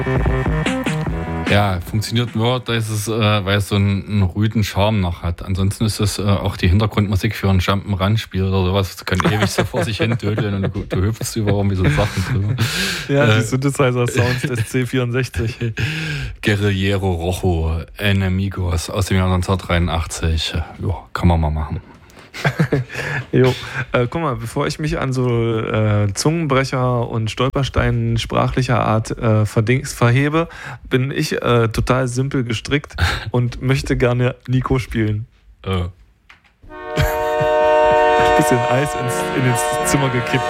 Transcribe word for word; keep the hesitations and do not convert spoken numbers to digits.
Ja, funktioniert nur, dass es, äh, weil es so einen, einen ruhigen Charme noch hat. Ansonsten ist es äh, auch die Hintergrundmusik für ein Jump'n'Run-Spiel oder sowas. Das kann ewig so vor sich hin dödeln und du, du hüpfst über irgendwie so Sachen drüber. Ja, äh, die Synthesizer-Sounds des C vierundsechzig. Guerrillero Rojo, Enemigos aus dem Jahr neunzehnhundertdreiundachtzig. Ja, kann man mal machen. Jo, äh, guck mal, bevor ich mich an so äh, Zungenbrecher und Stolpersteinen sprachlicher Art äh, verdings, verhebe, bin ich äh, total simpel gestrickt und möchte gerne Nico spielen. Äh. Bisschen Eis ins, in ins Zimmer gekippt.